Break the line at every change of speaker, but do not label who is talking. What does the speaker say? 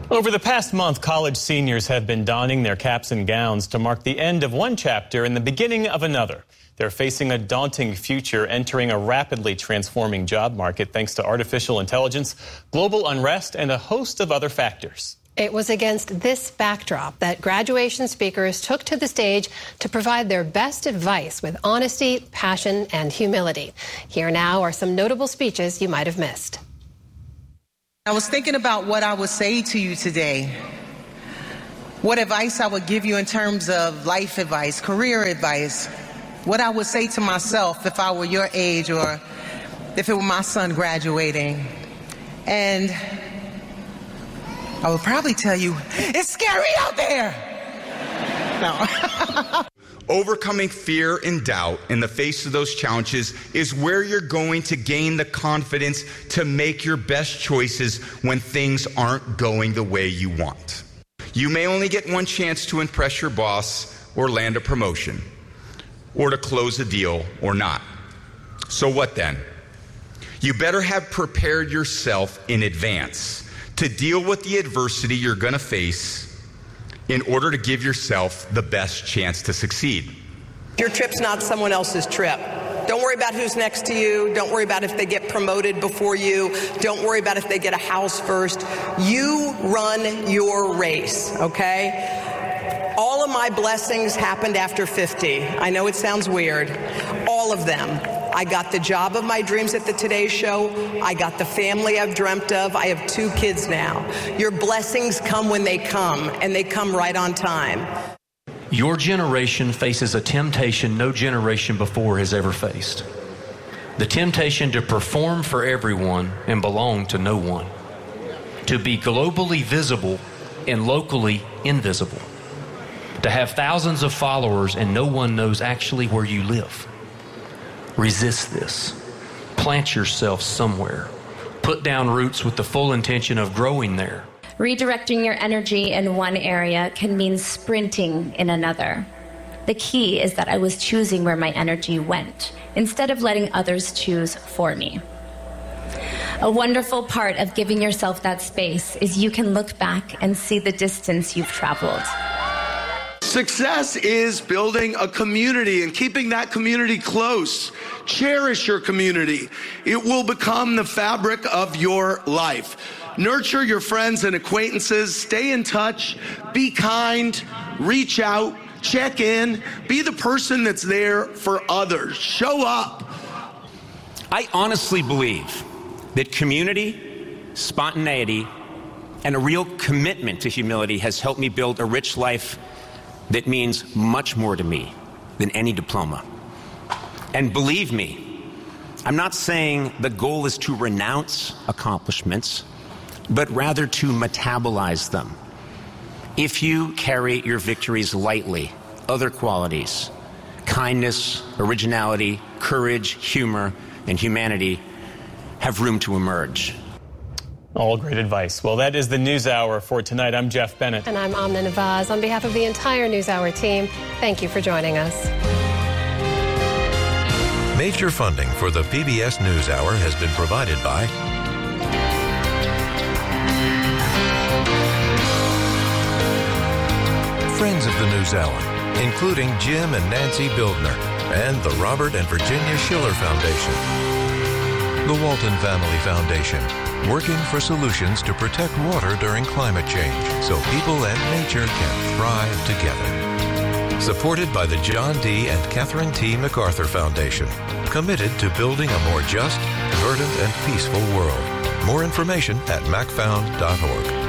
Over the past month, college seniors have been donning their caps and gowns to mark the end of one chapter and the beginning of another. They're facing a daunting future, entering a rapidly transforming job market thanks to artificial intelligence, global unrest, and a host of other factors.
It was against this backdrop that graduation speakers took to the stage to provide their best advice with honesty, passion, and humility. Here now are some notable speeches you might have missed.
I was thinking about what I would say to you today, what advice I would give you in terms of life advice, career advice, what I would say to myself if I were your age or if it were my son graduating. And I would probably tell you, it's scary out there. No.
Overcoming fear and doubt in the face of those challenges is where you're going to gain the confidence to make your best choices when things aren't going the way you want. You may only get one chance to impress your boss or land a promotion, or to close a deal or not. So what then? You better have prepared yourself in advance to deal with the adversity you're going to face in order to give yourself the best chance to succeed.
Your trip's not someone else's trip. Don't worry about who's next to you. Don't worry about if they get promoted before you. Don't worry about if they get a house first. You run your race, okay? All of my blessings happened after 50. I know it sounds weird. All of them. I got the job of my dreams at the Today Show. I got the family I've dreamt of. I have 2 kids now. Your blessings come when they come, and they come right on time.
Your generation faces a temptation no generation before has ever faced. The temptation to perform for everyone and belong to no one. To be globally visible and locally invisible. To have thousands of followers and no one knows actually where you live. Resist this. Plant yourself somewhere. Put down roots with the full intention of growing there.
Redirecting your energy in one area can mean sprinting in another. The key is that I was choosing where my energy went, instead of letting others choose for me. A wonderful part of giving yourself that space is you can look back and see the distance you've traveled.
Success is building a community and keeping that community close. Cherish your community. It will become the fabric of your life. Nurture your friends and acquaintances. Stay in touch. Be kind. Reach out. Check in. Be the person that's there for others. Show up.
I honestly believe that community, spontaneity, and a real commitment to humility has helped me build a rich life that means much more to me than any diploma. And believe me, I'm not saying the goal is to renounce accomplishments, but rather to metabolize them. If you carry your victories lightly, other qualities, kindness, originality, courage, humor, and humanity have room to emerge.
All great advice. Well, that is the NewsHour for tonight. I'm Jeff Bennett.
And I'm Amna Nawaz. On behalf of the entire NewsHour team, thank you for joining us.
Major funding for the PBS NewsHour has been provided by friends of the NewsHour, including Jim and Nancy Bildner, and the Robert and Virginia Schiller Foundation. The Walton Family Foundation, working for solutions to protect water during climate change so people and nature can thrive together. Supported by the John D. and Catherine T. MacArthur Foundation, committed to building a more just, verdant, and peaceful world. More information at macfound.org.